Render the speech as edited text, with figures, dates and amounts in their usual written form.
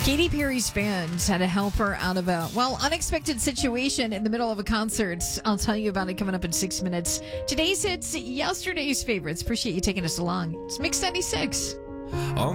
Katy Perry's fans had to help her out of a, unexpected situation in the middle of a concert. I'll tell you about it coming up in 6 minutes. Today's hits, yesterday's favorites. Appreciate you taking us along. It's Mix 96.